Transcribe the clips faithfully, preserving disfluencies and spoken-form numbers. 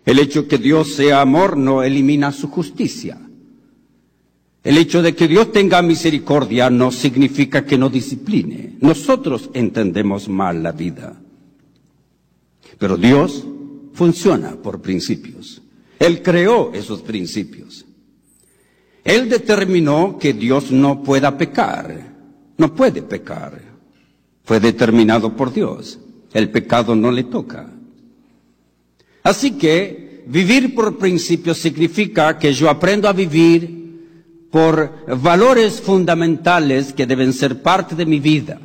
El hecho de que Dios sea amor no elimina su justicia. El hecho de que Dios tenga misericordia no significa que no discipline. Nosotros entendemos mal la vida. Pero Dios funciona por principios. Él creó esos principios. Él determinó que Dios no pueda pecar. No puede pecar. Fue determinado por Dios. El pecado no le toca. Así que vivir por principios significa que yo aprendo a vivir por valores fundamentales que deben ser parte de mi vida.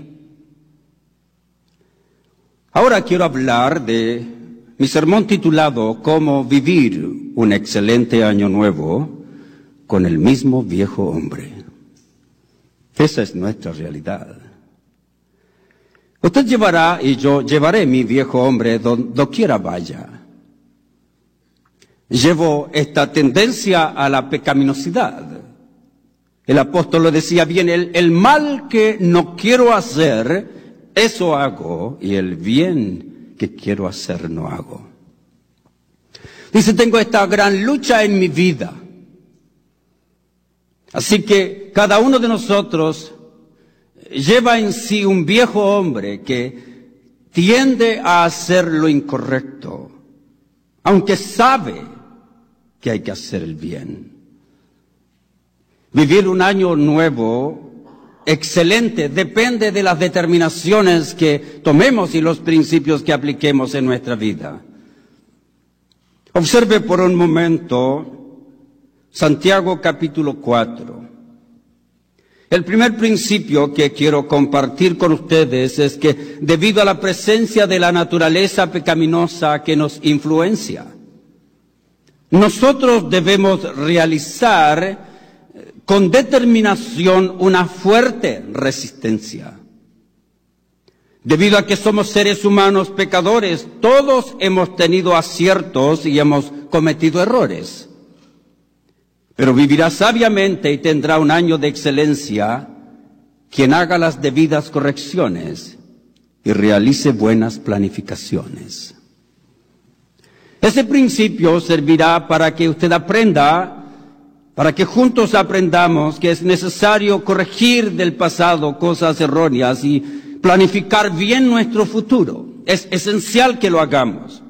Ahora quiero hablar de mi sermón titulado Cómo vivir un excelente año nuevo con el mismo viejo hombre. Esa es nuestra realidad. Usted llevará y yo llevaré mi viejo hombre donde quiera vaya. Llevo esta tendencia a la pecaminosidad. El apóstol lo decía bien, el, el mal que no quiero hacer, eso hago, y el bien que quiero hacer no hago. Dice, tengo esta gran lucha en mi vida. Así que cada uno de nosotros lleva en sí un viejo hombre que tiende a hacer lo incorrecto, aunque sabe que hay que hacer el bien. Vivir un año nuevo, excelente, depende de las determinaciones que tomemos y los principios que apliquemos en nuestra vida. Observe por un momento Santiago capítulo cuatro. El primer principio que quiero compartir con ustedes es que debido a la presencia de la naturaleza pecaminosa que nos influencia, nosotros debemos realizar con determinación una fuerte resistencia. Debido a que somos seres humanos pecadores, todos hemos tenido aciertos y hemos cometido errores. Pero vivirá sabiamente y tendrá un año de excelencia quien haga las debidas correcciones y realice buenas planificaciones. Ese principio servirá para que usted aprenda, para que juntos aprendamos que es necesario corregir del pasado cosas erróneas y planificar bien nuestro futuro. Es esencial que lo hagamos.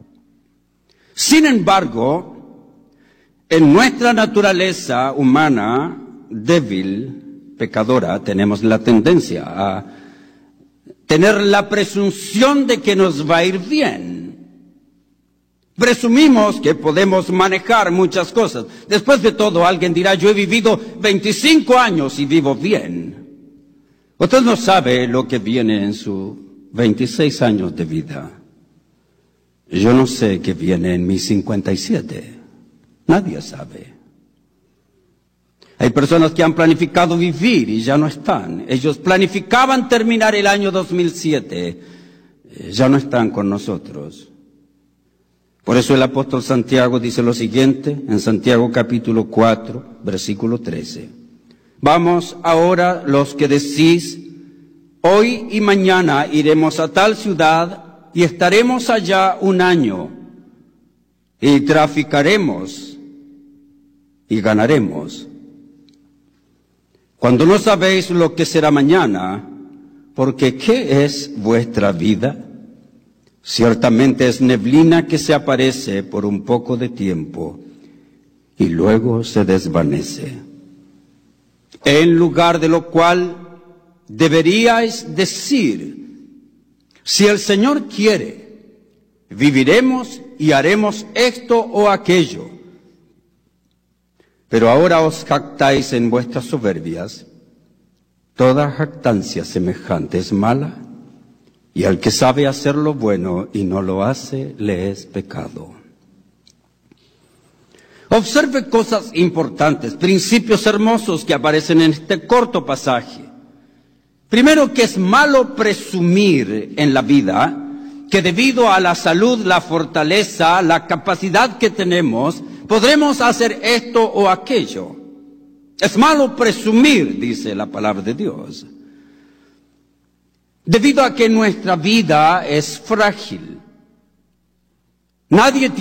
Sin embargo, en nuestra naturaleza humana débil, pecadora, tenemos la tendencia a tener la presunción de que nos va a ir bien. Presumimos que podemos manejar muchas cosas. Después de todo, alguien dirá, yo he vivido veinticinco años y vivo bien. Usted no sabe lo que viene en sus veintiséis años de vida. Yo no sé qué viene en mis cincuenta y siete. Nadie sabe. Hay personas que han planificado vivir y ya no están. Ellos planificaban terminar el año dos mil siete. Ya no están con nosotros. Por eso el apóstol Santiago dice lo siguiente en Santiago capítulo cuatro, versículo trece. Vamos ahora los que decís, hoy y mañana iremos a tal ciudad y estaremos allá un año y traficaremos y ganaremos. Cuando no sabéis lo que será mañana, porque ¿qué es vuestra vida? Ciertamente es neblina que se aparece por un poco de tiempo y luego se desvanece. En lugar de lo cual deberíais decir, si el Señor quiere, viviremos y haremos esto o aquello. Pero ahora os jactáis en vuestras soberbias. Toda jactancia semejante es mala, y al que sabe hacer lo bueno y no lo hace, le es pecado. Observe cosas importantes, principios hermosos que aparecen en este corto pasaje. Primero, que es malo presumir en la vida que debido a la salud, la fortaleza, la capacidad que tenemos, podremos hacer esto o aquello. Es malo presumir, dice la palabra de Dios. Debido a que nuestra vida es frágil. Nadie